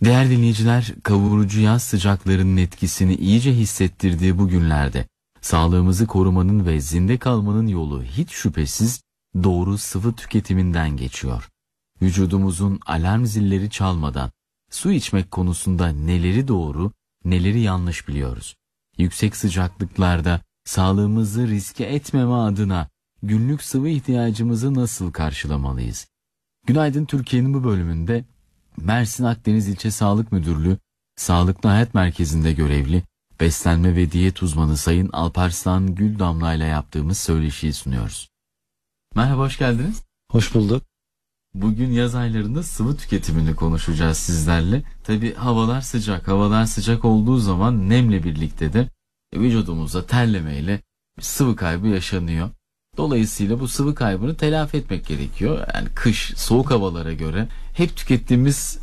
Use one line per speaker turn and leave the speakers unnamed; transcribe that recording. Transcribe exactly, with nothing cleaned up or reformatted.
Değerli dinleyiciler, kavurucu yaz sıcaklarının etkisini iyice hissettirdiği bu günlerde sağlığımızı korumanın ve zinde kalmanın yolu hiç şüphesiz doğru sıvı tüketiminden geçiyor. Vücudumuzun alarm zilleri çalmadan su içmek konusunda neleri doğru, neleri yanlış biliyoruz. Yüksek sıcaklıklarda sağlığımızı riske etmeme adına günlük sıvı ihtiyacımızı nasıl karşılamalıyız? Günaydın Türkiye'nin bu bölümünde Mersin Akdeniz İlçe Sağlık Müdürlüğü Sağlıklı Hayat Merkezi'nde görevli beslenme ve diyet uzmanı Sayın Alparslan Güldamla ile yaptığımız söyleşiyi sunuyoruz. Merhaba, hoş geldiniz.
Hoş bulduk.
Bugün yaz aylarında sıvı tüketimini konuşacağız sizlerle. Tabii havalar sıcak. Havalar sıcak olduğu zaman nemle birlikte de vücudumuzda terlemeyle sıvı kaybı yaşanıyor. Dolayısıyla bu sıvı kaybını telafi etmek gerekiyor. Yani kış, soğuk havalara göre hep tükettiğimiz